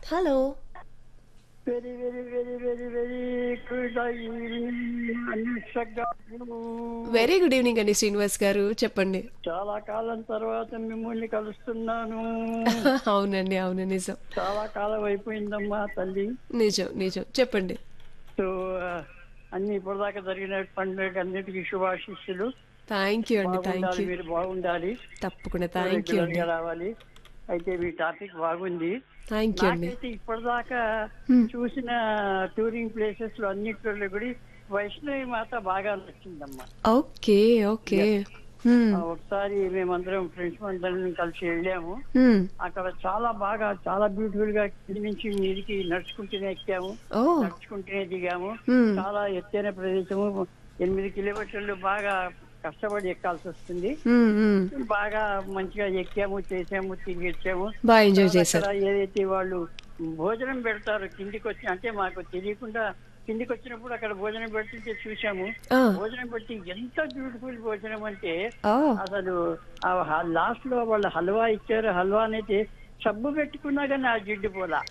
Hello. Very very very very very good evening Anusha గారు. Very good evening అండి శ్రీనివాస్ గారు, చెప్పండి. చాలా కాలం తర్వాత మిమ్మల్ని కలుస్తున్నాను. అవునండి, అవును, నిజం. చాలా కాలం అయిపోయిందమ్మా తల్లి. నిజం నిజం, చెప్పండి. సో అన్ని ఇప్పటిదాకా జరిగిన పండుగ అన్నిటికీ శుభాశిస్సులు. థ్యాంక్ యూ అండి, థ్యాంక్ బాగుండాలి, యూ. మీరు బాగుండాలి, తప్పకుండా థ్యాంక్ యూ రెగ్యులర్ అండి. గా రావాలి. అయితే మీ టాపిక్ బాగుంది. థ్యాంక్ యూ అండి. నాకైతే ఇప్పటిదాకా చూసిన టూరింగ్ ప్లేసెస్ లో అన్నిట్లో కూడా వైష్ణవి మాత బాగా నచ్చిందమ్మా. Okay okay. ఒకసారి మేమందరం ఫ్రెండ్స్ అందరం కలిసి వెళ్ళాము. హ్మ్. అక్కడ చాలా బాగా చాలా బ్యూటిఫుల్ గా కింది నుంచి మీదికి నడుచుకుంటూనే ఎక్కాము, ఓ. నడుచుకుంటూనే దిగాము. హ్మ్. చాలా ఎత్తైన ప్రదేశము, 8 కిలోమీటర్లు బాగా కష్టపడి ఎక్కాల్సి వస్తుంది. హ్మ్, హ్మ్. బాగా మంచిగా ఎక్కాము, చేసాము, తిరిగి వచ్చాము. బాగా ఎంజాయ్ తర్వాత చేశారు. అక్కడ ఏదైతే వాళ్ళు భోజనం పెడతారు కిందికి వచ్చి, అంటే మాకు తెలియకుండా కిందికి వచ్చినప్పుడు అక్కడ భోజనం పెడుతుంటే చూసాము. ఆ. భోజనం పెట్టి ఎంత బ్యూటిఫుల్ భోజనం అంటే ఓ. అసలు లాస్ట్ లో వాళ్ళు హల్వా ఇచ్చారు. హల్వా అనేది సబ్బు పెట్టుకున్నా కానీ ఆ జిడ్డు పోలా.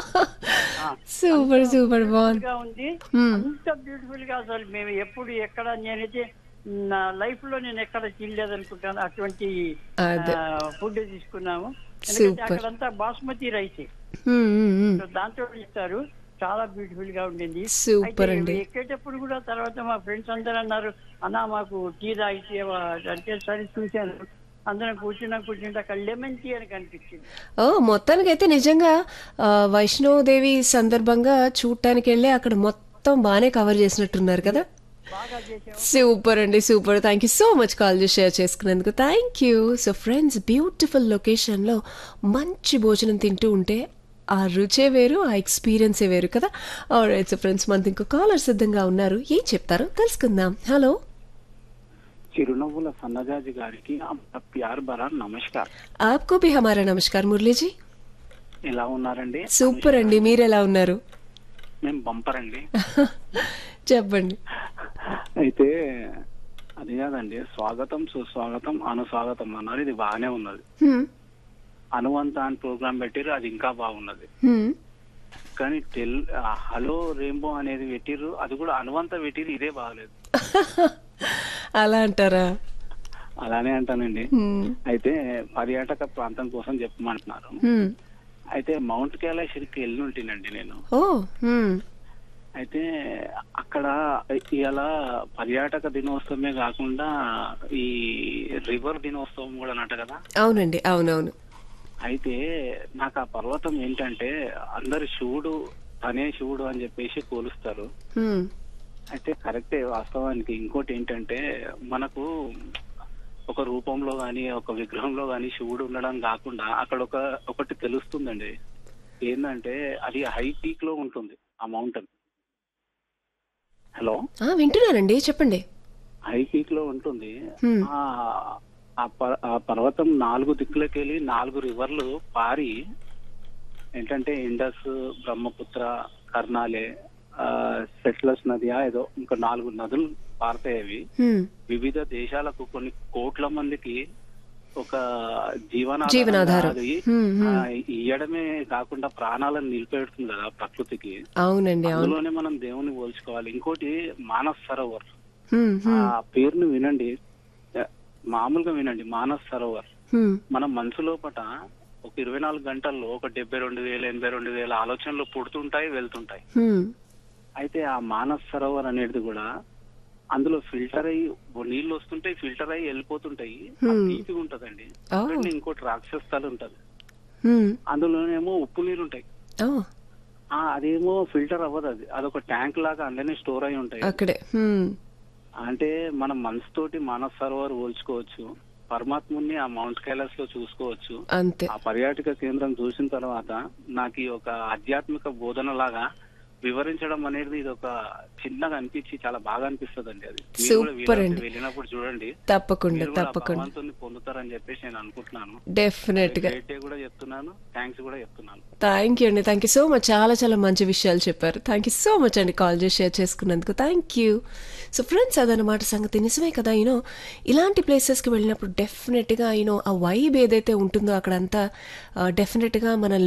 సూపర్ సూపర్, బాగుంది. గా ఉంది. హ్మ్. అంత బ్యూటిఫుల్ గా అసలు మేము ఎప్పుడు ఎక్కడ నేనైతే నా లైఫ్ లో నేను ఎక్కడ తినలేదనుకుంటాను అటువంటి అదే. ఫుడ్ తీసుకున్నాము. ఎందుకంటే సూపర్. అక్కడంతా బాస్మతి రైస్, హ్మ్, హ్మ్, హ్మ్. దాంతో ఇస్తారు. చాలా బ్యూటిఫుల్ గా ఉండింది. సూపర్ అయితే అండి. ఎక్కేటప్పుడు కూడా తర్వాత మా ఫ్రెండ్స్ అందరూ అన్నారు, అన్నా మాకు టీ తాగితే అంటే సరే చూశాను. అందరం కూర్చుంటే అక్కడ లెమన్ టీ అని కనిపించింది. ఓ, మొత్తానికైతే నిజంగా వైష్ణోదేవి సందర్భంగా చూడటానికి వెళ్ళి అక్కడ మొత్తం బాగానే కవర్ చేసినట్టున్నారు కదా. బాగా చేసాము. సూపర్ అండి, super. Thank you so much call చేసి షేర్ చేసుకున్నందుకు. Thank you. So friends, beautiful లొకేషన్లో మంచి భోజనం తింటూ ఉంటే ఆ రుచే వేరు, ఆ ఎక్స్పీరియన్సే వేరు కదా. ఆల్రైట్. సో ఫ్రెండ్స్, మనకి ఇంకో కాలర్ సిద్ధంగా ఉన్నారు. ఏం చెప్తారో తెలుసుకుందాం. హలో. చిరునవ్వుల సన్నజాజి గారికి అమ్మ ప్యార్ భరా నమస్కారం. ఆప్కో భీ హమారా నమస్కార్ మురళీజీ. ఎలా ఉన్నారండి? సూపర్ అండి, మీరెలా ఉన్నారు? మేము బంపర్ అండి. చెప్పండి. అయితే అది కాదండి, స్వాగతం సుస్వాగతం అనుస్వాగతం అన్నారు, ఇది బాగానే ఉన్నది. హ్మ్, అనువంత అని ప్రోగ్రామ్ పెట్టిర్రు, అది ఇంకా బాగున్నది. హ్మ్. కానీ హలో రెయిన్బో అనేది పెట్టిర్రు, అది కూడా అనువంత పెట్టిర్రు, ఇదే బాగలేదు. అలా అంటారా? అలానే అంటానండి. హ్మ్, అయితే పర్యాటక ప్రాంతం కోసం చెప్పమంటున్నారు. హ్మ్. అయితే మౌంట్ కైలాష్కి వెళ్ళి ఉంటేనండి నేను. ఓ. హ్మ్. అయితే అక్కడ ఇలా పర్యాటక దినోత్సవమే కాకుండా ఈ రివర్ దినోత్సవం కూడా అన్నట్టు కదా. అవునండి, అవునవును. అయితే నాకు ఆ పర్వతం ఏంటంటే అందరు శివుడు తనే శివుడు అని చెప్పేసి పోలుస్తారు. హ్మ్. అయితే కరెక్టే వాస్తవానికి. ఇంకోటి ఏంటంటే మనకు ఒక రూపంలో గాని ఒక విగ్రహంలో గాని శివుడు ఉండడం కాకుండా అక్కడ ఒకటి తెలుస్తుందండి. ఏంటంటే అది హై పీక్ లో ఉంటుంది ఆ మౌంటైన్. హలో. వింటున్నానండి, చెప్పండి. హై పీక్ లో ఉంటుంది. హ్మ్. ఆ ఆ పర్వతం 4 దిక్కులకెళ్ళి 4 రివర్లు పారి, ఏంటంటే ఇండస్, బ్రహ్మపుత్ర, కర్నాలే, సెట్లస్ నది, ఏదో ఇంకా 4 నదులు పారుతాయి. అవి హ్మ్. వివిధ దేశాలకు కొన్ని కోట్ల మందికి ఒక జీవనాధారం. అది హ్మ్, హ్మ్. ఇయ్యడమే కాకుండా ప్రాణాలను నిలిపెడుతుంది కదా ప్రకృతికి. అవునండి, అవును. అందులోనే మనం దేవుని పోల్చుకోవాలి. ఇంకోటి మానస్ సరోవర్, హ్మ్, ఆ హ్మ్. పేరును వినండి, మామూలుగా వినండి. మానస్ సరోవర్ హ్మ్. మన మనసు లోపట ఒక 24 గంటల్లో ఒక 72,000 82,000 ఆలోచనలు పుడుతుంటాయి, వెళ్తుంటాయి. హ్మ్. అయితే ఆ మానస్ సరోవర్ అనేది కూడా అందులో ఫిల్టర్ అయ్యి నీళ్లు వస్తుంటాయి, ఫిల్టర్ అయ్యి వెళ్ళిపోతుంటాయి. తీపిగా ఉంటదండి. ఓ. అక్కడనే ఇంకోటి రాక్షస స్థలం ఉంటది, హ్మ్. అందులోనేమో ఉప్పు నీరు ఉంటాయి. ఓ. అదేమో ఫిల్టర్ అవ్వదు, అది ఒక ట్యాంక్ లాగా అందులోనే స్టోర్ అయి ఉంటాయి. అక్కడే. హ్మ్. అంటే మన మనసుతోటి మానస్ సరోవర్ పోల్చుకోవచ్చు, పరమాత్ముని ఆ మౌంట్ కైలాస్ లో చూసుకోవచ్చు. అంతే. ఆ పర్యాటక కేంద్రం చూసిన తర్వాత నాకు ఈ ఒక ఆధ్యాత్మిక బోధన లాగా వివరించడం అనేది ఇది ఒక చిన్నగా అనిపించి చాలా బాగా అనిపిస్తుంది అండి. అది మీరు కూడా సూపర్ అండి. వెళ్ళినప్పుడు చూడండి, తప్పకుండా, మీరు కూడా ఆ తప్పకుండా. భగవంతుని పొందుతారని చెప్పేసి నేను అనుకుంటున్నాను. డెఫినెట్ గా. గ్రేట్ డే కూడా చెప్తున్నాను, థ్యాంక్స్ కూడా చెప్తున్నాను. థ్యాంక్ యూ అండి, థ్యాంక్ యూ సో మచ్. చాలా చాలా మంచి విషయాలు చెప్పారు. థ్యాంక్ యూ సో మచ్ అండి కాల్ చేసి షేర్ చేసుకున్నందుకు. Thank you. సో ఫ్రెండ్స్, అదనమాట సంగతి. నిజమే కదా. ఇలాంటి ప్లేసెస్కి వెళ్ళినప్పుడు డెఫినెట్గా ఆ వైబ్ ఏదైతే ఉంటుందో అక్కడంతా డెఫినెట్గా మన